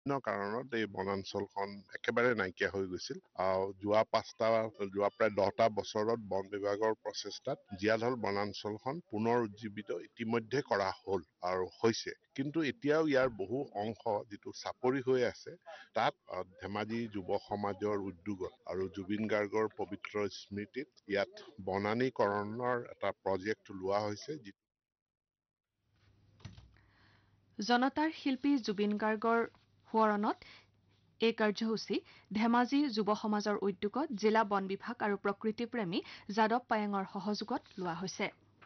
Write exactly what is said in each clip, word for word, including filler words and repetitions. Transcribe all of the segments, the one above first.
বিভিন্ন কাৰণত এই বনাঞ্চলখন একেবাৰে নাইকিয়া হৈ গৈছিল আহ যোৱা পাঁচটা যোৱা প্ৰায় দহটা বছৰত বন বিভাগৰ প্ৰচেষ্টাত জীয়াঢল বনাঞ্চলখন পুনৰ উজ্জীৱিত ইতিমধ্যে কৰা হ'ল আৰু হৈছে কিন্তু এতিয়াও ইয়াৰ বহু অংশ যিটো চাপৰি হৈ আছে তাত আহ, ধেমাজি যুৱ সমাজৰ উদ্যোগত আৰু জুবিন গাৰ্গৰ পবিত্ৰ স্মৃতিত ইয়াত বনানীকৰণৰ এটা প্ৰজেক্ট লোৱা হৈছে যি জনতাৰ শিল্পী জুবিন গাৰ্গৰ সোঁৱৰণত এই কাৰ্যসূচী ধেমাজি যুৱ সমাজৰ উদ্যোগত জিলা বন বিভাগ আৰু প্ৰকৃতিপ্ৰেমী যাদৱ পায়েঙৰ সহযোগত লোৱা হৈছে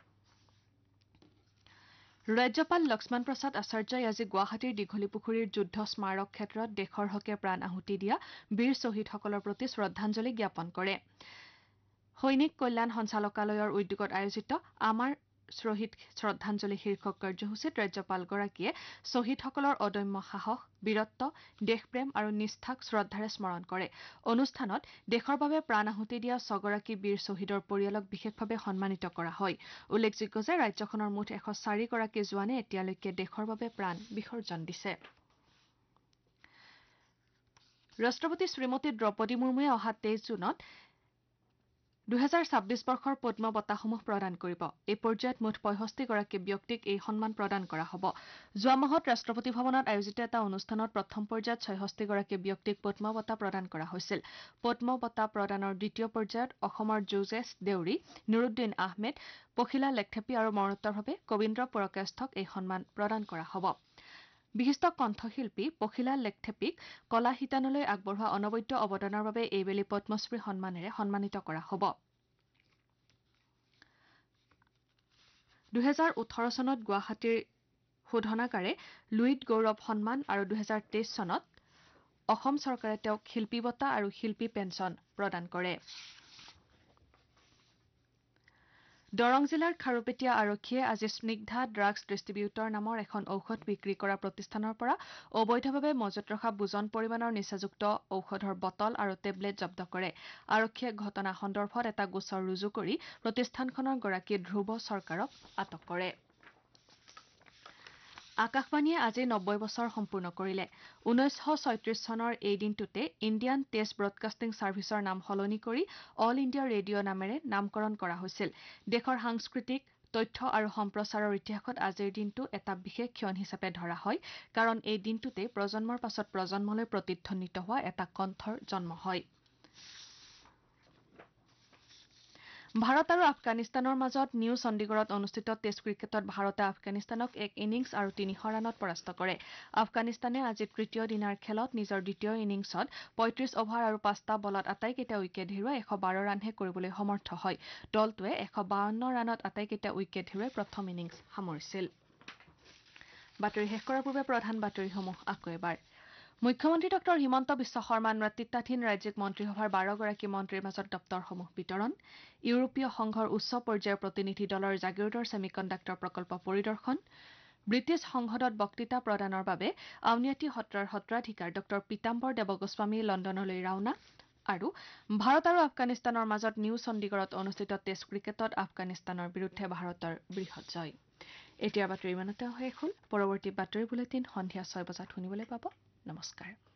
ৰাজ্যপাল লক্ষ্মণ প্ৰসাদ আচাৰ্যই আজি গুৱাহাটীৰ দীঘলীপুখুৰীৰ যুদ্ধ স্মাৰক ক্ষেত্ৰত দেশৰ হকে প্ৰাণ আহুতি দিয়া বীৰ শ্বহীদসকলৰ প্ৰতি শ্ৰদ্ধাঞ্জলি জ্ঞাপন কৰে সৈনিক কল্যাণ সঞ্চালকালয়ৰ উদ্যোগত আয়োজিত আমাৰ শ্বহীদ শ্ৰদ্ধাঞ্জলি শীৰ্ষক কাৰ্যসূচীত ৰাজ্যপালগৰাকীয়ে শ্বহীদসকলৰ অদম্য সাহস বীৰত্ব দেশপ্ৰেম আৰু নিষ্ঠাক শ্ৰদ্ধাৰে স্মৰণ কৰে অনুষ্ঠানত দেশৰ বাবে প্ৰাণ আহুতি দিয়া ছগৰাকী বীৰ শ্বহীদৰ পৰিয়ালক বিশেষভাৱে সন্মানিত কৰা হয় উল্লেখযোগ্য যে ৰাজ্যখনৰ মুঠ এশ চাৰিগৰাকী জোৱানে এতিয়ালৈকে দেশৰ বাবে প্ৰাণ বিসৰ্জন দিছে ৰাষ্ট্ৰপতি শ্ৰীমতী দ্ৰৌপদী মুৰ্মুৱে অহা তেইছ জুনত দুহেজাৰ ছাব্বিছ বৰ্ষৰ পদ্ম বঁটাসমূহ প্ৰদান কৰিব এই পৰ্যায়ত মুঠ পঁয়ষষ্ঠিগৰাকী ব্যক্তিক এই সন্মান প্ৰদান কৰা হ'ব যোৱা মাহত ৰাষ্ট্ৰপতি ভৱনত আয়োজিত এটা অনুষ্ঠানত প্ৰথম পৰ্যায়ত ছয়ষষ্ঠিগৰাকী ব্যক্তিক পদ্ম বঁটা প্ৰদান কৰা হৈছিল পদ্ম বঁটা প্ৰদানৰ দ্বিতীয় পৰ্যায়ত অসমৰ যুঁজেছ দেউৰী নুৰুদ্দিন আহমেদ পখিলা লেখথেপী আৰু মৰণোত্তৰভাৱে কবীন্দ্ৰ পুৰকায়স্থক এই সন্মান প্ৰদান কৰা হ'ব বিশিষ্ট কণ্ঠশিল্পী পখিলা লেখথেপীক কলা শিতানলৈ আগবঢ়োৱা অনবদ্য অৱদানৰ বাবে এইবেলি পদ্মশ্ৰী সন্মানেৰে সন্মানিত কৰা হ'ব দুহেজাৰ ওঠৰ চনত গুৱাহাটীৰ শোধনাগাৰে লুইত গৌৰৱ সন্মান আৰু দুহেজাৰ তেইছ চনত অসম চৰকাৰে তেওঁক শিল্পী বঁটা আৰু শিল্পী পেঞ্চন প্ৰদান কৰে দৰং জিলাৰ খাৰুপেটীয়া আৰক্ষীয়ে আজি স্নিগ্ধা ড্ৰাগছ ডিষ্ট্ৰিবিউটৰ নামৰ এখন ঔষধ বিক্ৰী কৰা প্ৰতিষ্ঠানৰ পৰা অবৈধভাৱে মজুত ৰখা বুজন পৰিমাণৰ নিচাযুক্ত ঔষধৰ বটল আৰু টেবলেট জব্দ কৰে আৰক্ষীয়ে ঘটনা সন্দৰ্ভত এটা গোচৰ ৰুজু কৰি প্ৰতিষ্ঠানখনৰ গৰাকী ধ্ৰুৱ চৰকাৰক আটক কৰে আকাশবাণীয়ে আজি নব্বৈ বছৰ সম্পূৰ্ণ কৰিলে ঊনৈছশ ছয়ত্ৰিশ চনৰ এই দিনটোতে ইণ্ডিয়ান টেষ্ট ব্ৰডকাষ্টিং ছাৰ্ভিচৰ নাম সলনি কৰি অল ইণ্ডিয়া ৰেডিঅ' নামেৰে নামকৰণ কৰা হৈছিল দেশৰ সাংস্কৃতিক তথ্য আৰু সম্প্ৰচাৰৰ ইতিহাসত আজিৰ দিনটো এটা বিশেষ ক্ষণ হিচাপে ধৰা হয় কাৰণ এই দিনটোতে প্ৰজন্মৰ পাছত প্ৰজন্মলৈ প্ৰতিধ্বনিত হোৱা এটা কণ্ঠৰ জন্ম হয় ভাৰত আৰু আফগানিস্তানৰ মাজত নিউ চণ্ডীগড়ত অনুষ্ঠিত টেষ্ট ক্ৰিকেটত ভাৰতে আফগানিস্তানক এক ইনিংছ আৰু তিনিশ ৰানত পৰাস্ত কৰে আফগানিস্তানে আজি তৃতীয় দিনাৰ খেলত নিজৰ দ্বিতীয় ইনিংছত পঁয়ত্ৰিশ অভাৰ আৰু পাঁচটা বলত আটাইকেইটা উইকেট হেৰুৱাই এশ বাৰ ৰানহে কৰিবলৈ সমৰ্থ হয় দলটোৱে এশ বাৱন্ন ৰানত আটাইকেইটা উইকেট হেৰুৱাই প্ৰথম ইনিংছ সামৰিছিল বাতৰি শেষ কৰাৰ পূৰ্বে প্ৰধান বাতৰিসমূহ আকৌ এবাৰ মুখ্যমন্ত্ৰী ডঃ হিমন্ত বিশ্ব শৰ্মাৰ নেতৃত্বাধীন ৰাজ্যিক মন্ত্ৰীসভাৰ বাৰগৰাকী মন্ত্ৰীৰ মাজত দপ্তৰসমূহ বিতৰণ ইউৰোপীয় সংঘৰ উচ্চ পৰ্যায়ৰ প্ৰতিনিধি দলৰ জাগিৰোডৰ ছেমিকণ্ডাক্টৰ প্ৰকল্প পৰিদৰ্শন ব্ৰিটিছ সংসদত বক্তৃতা প্ৰদানৰ বাবে আউনীআটী সত্ৰৰ সত্ৰাধিকাৰ ডঃ পীতাম্বৰ দেৱগোস্বামী লণ্ডনলৈ ৰাওনা আৰু ভাৰত আৰু আফগানিস্তানৰ মাজত নিউ চণ্ডীগড়ত অনুষ্ঠিত টেষ্ট ক্ৰিকেটত আফগানিস্তানৰ বিৰুদ্ধে ভাৰতৰ বৃহৎ জয় এতিয়াৰ বাতৰি ইমানতে শেষ হ'ল পৰৱৰ্তী বাতৰি বুলেটিন সন্ধিয়া ছয় বজাত শুনিবলৈ পাব নমস্কাৰ